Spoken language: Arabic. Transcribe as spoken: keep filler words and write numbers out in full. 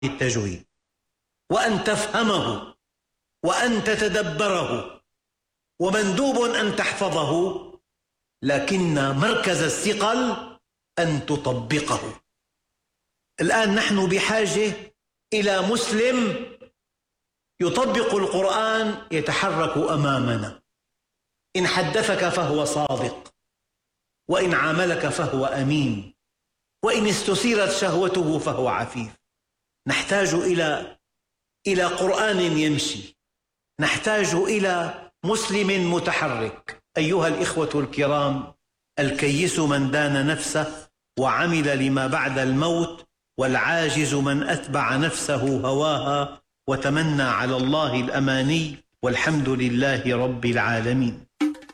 التجويد، وأن تفهمه وأن تتدبره، ومندوب أن تحفظه، لكن مركز الثقل أن تطبقه. الآن نحن بحاجة إلى مسلم يطبق القرآن يتحرك أمامنا. إن حدثك فهو صادق، وإن عاملك فهو أمين، وإن استثيرت شهوته فهو عفيف. نحتاج إلى إلى قرآن يمشي، نحتاج إلى مسلم متحرك. أيها الإخوة الكرام، الكيس من دان نفسه وعمل لما بعد الموت، والعاجز من أتبع نفسه هواها وتمنى على الله الأماني، والحمد لله رب العالمين.